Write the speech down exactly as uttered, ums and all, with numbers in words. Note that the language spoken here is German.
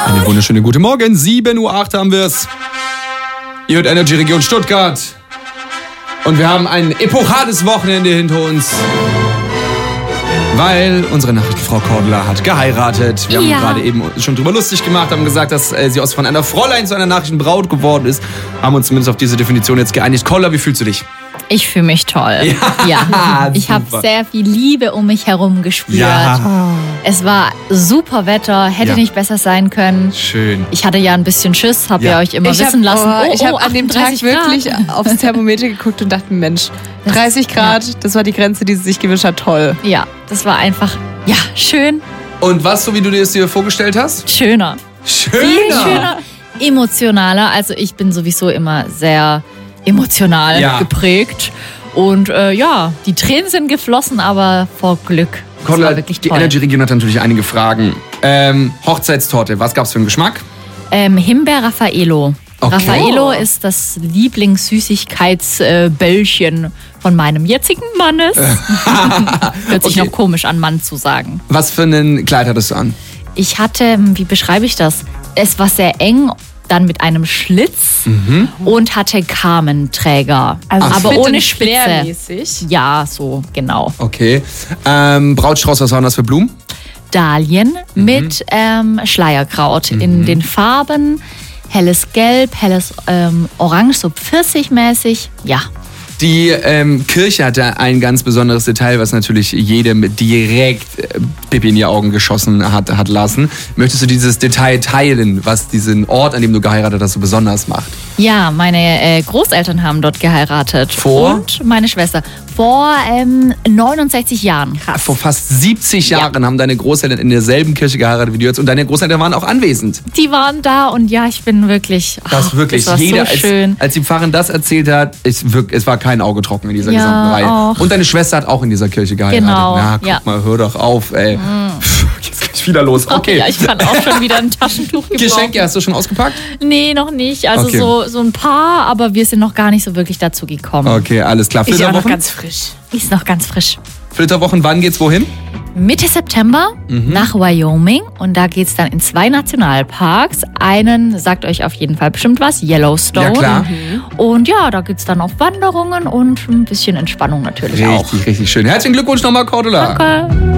Einen wunderschönen guten Morgen. sieben Uhr acht haben wir es. Ihr hört Energy Region Stuttgart. Und wir haben ein epochales Wochenende hinter uns. Weil unsere Nachrichtenfrau Cordula hat geheiratet. Wir Ja. haben gerade eben schon drüber lustig gemacht, haben gesagt, dass äh, sie aus von einer Fräulein zu einer Nachrichtenbraut geworden ist. Haben uns zumindest auf diese Definition jetzt geeinigt. Cordula, wie fühlst du dich? Ich fühle mich toll. Ja, Ja. Ich habe super. sehr viel Liebe um mich herum gespürt. Ja. Es war super Wetter, hätte Ja. nicht besser sein können. Schön. Ich hatte ja ein bisschen Schiss, habe Ja. ja euch immer Ich wissen hab, lassen. oh, ich habe an dem Tag achtunddreißig Grad. wirklich aufs Thermometer geguckt und dachte, Mensch, dreißig Grad, das war die Grenze, die sie sich gewünscht hat. Toll. Ja, das war einfach, ja, schön, Und was, so wie du dir es dir vorgestellt hast? schöner. Schöner. Viel schöner, emotionaler. Also ich bin sowieso immer sehr emotional Ja. geprägt. Und äh, ja, die Tränen sind geflossen, aber vor Glück. Das Cordula, war wirklich die toll. Energy Region hat natürlich einige Fragen. Ähm, Hochzeitstorte, was gab's für einen Geschmack? Ähm, Himbeer Raffaello. Okay. Raffaello ist das Lieblingssüßigkeitsbällchen von meinem jetzigen Mannes. Hört sich Okay. noch komisch an, Mann zu sagen. Was für ein Kleid hattest du an? Ich hatte, wie beschreibe ich das? Es war sehr eng, dann mit einem Schlitz und hatte Kamenträger. Also aber fit ohne und Spitze. flair-mäßig. Ja, so, genau. Okay. Ähm, Brautstrauß, was waren das für Blumen? Dahlien mit ähm, Schleierkraut in den Farben. Helles Gelb, helles ähm, Orange, so pfirsichmäßig. Ja, Die ähm, Kirche hatte ein ganz besonderes Detail, was natürlich jedem direkt äh, Pipi in die Augen geschossen hat, hat lassen. Möchtest du dieses Detail teilen, was diesen Ort, an dem du geheiratet hast, so besonders macht? ja, meine äh, Großeltern haben dort geheiratet. Vor? Und meine Schwester. Vor ähm, neunundsechzig Jahren. Krass. Vor fast siebzig Ja. Jahren haben deine Großeltern in derselben Kirche geheiratet wie du jetzt und deine Großeltern waren auch anwesend. Die waren da und ja, ich bin wirklich. Das ach, wirklich, das war jeder, so als, schön. als die Pfarrerin das erzählt hat, es, wirk, es war kein Auge trocken in dieser Ja, gesamten Reihe. auch. Und deine Schwester hat auch in dieser Kirche geheiratet. Genau, Na, guck ja. mal, hör doch auf, ey. Pff, Jetzt geht's wieder los. Okay. Ja, ich kann auch schon wieder ein Taschentuch gebrauchen. Geschenke hast du schon ausgepackt? Nee, noch nicht. Also Okay. so, so ein paar, aber wir sind noch gar nicht so wirklich dazu gekommen. Okay, alles klar. Ist ja auch noch Flitterwochen? ganz frisch. Ist noch ganz frisch. Flitterwochen, wann geht's wohin? Mitte September Mhm. nach Wyoming und da geht's dann in zwei Nationalparks. Einen sagt euch auf jeden Fall bestimmt was, Yellowstone. Ja, klar. Und ja, da gibt's dann auch Wanderungen und ein bisschen Entspannung natürlich auch. Richtig, richtig schön. Herzlichen Glückwunsch nochmal, Cordula. Danke.